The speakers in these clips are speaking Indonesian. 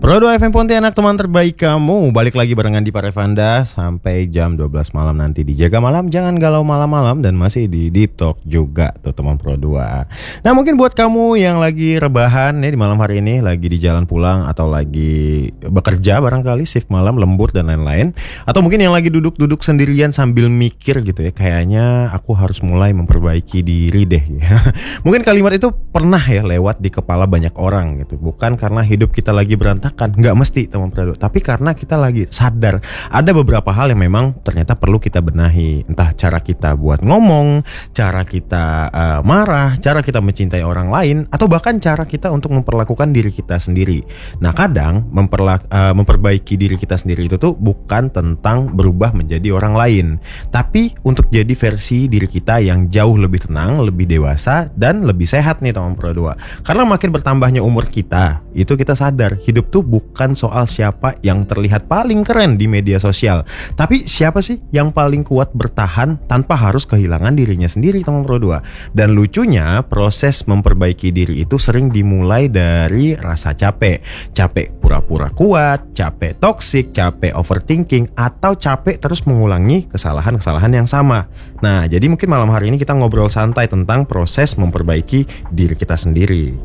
Pro 2 FM Pontianak, teman terbaik kamu. Balik lagi barengan di Parevanda sampai jam 12 malam nanti. Dijaga malam, jangan galau malam-malam. Dan masih di Deep Talk juga tuh teman Pro 2. Nah mungkin buat kamu yang lagi rebahan ya di malam hari ini, lagi di jalan pulang atau lagi bekerja barangkali shift malam, lembur dan lain-lain. Atau mungkin yang lagi duduk-duduk sendirian sambil mikir gitu ya, kayaknya aku harus mulai memperbaiki diri deh ya. Mungkin kalimat itu pernah ya lewat di kepala banyak orang gitu. Bukan karena hidup kita lagi berantakan, nggak mesti teman Prado, tapi karena kita lagi sadar ada beberapa hal yang memang ternyata perlu kita benahi. Entah cara kita buat ngomong, cara kita marah, cara kita mencintai orang lain, atau bahkan cara kita untuk memperlakukan diri kita sendiri. Nah kadang memperbaiki diri kita sendiri itu tuh bukan tentang berubah menjadi orang lain, tapi untuk jadi versi diri kita yang jauh lebih tenang, lebih dewasa, dan lebih sehat nih teman Prado. Karena makin bertambahnya umur kita, itu kita sadar hidup tuh bukan soal siapa yang terlihat paling keren di media sosial, tapi siapa sih yang paling kuat bertahan tanpa harus kehilangan dirinya sendiri teman Pro 2. Dan lucunya proses memperbaiki diri itu sering dimulai dari rasa capek. Capek pura-pura kuat, capek toksik, capek overthinking, atau capek terus mengulangi kesalahan-kesalahan yang sama. Nah jadi mungkin malam hari ini kita ngobrol santai tentang proses memperbaiki diri kita sendiri.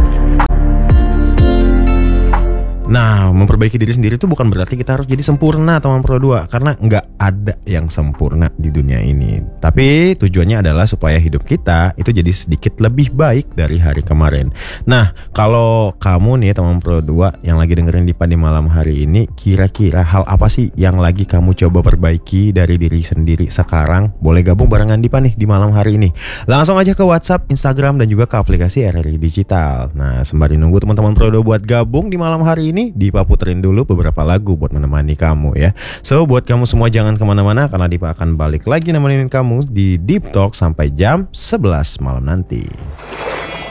Nah, memperbaiki diri sendiri itu bukan berarti kita harus jadi sempurna teman Pro 2, karena nggak ada yang sempurna di dunia ini. Tapi tujuannya adalah supaya hidup kita itu jadi sedikit lebih baik dari hari kemarin. Nah, kalau kamu nih teman Pro 2 yang lagi dengerin Dipa di malam hari ini, kira-kira hal apa sih yang lagi kamu coba perbaiki dari diri sendiri sekarang? Boleh gabung barengan Dipa nih di malam hari ini. Langsung aja ke WhatsApp, Instagram, dan juga ke aplikasi RRI Digital. Nah, sembari nunggu teman-teman Pro 2 buat gabung di malam hari ini, Dipa puterin dulu beberapa lagu buat menemani kamu ya. So buat kamu semua jangan kemana-mana, karena Dipa akan balik lagi nemenin kamu di Deep Talk sampai jam 11 malam nanti.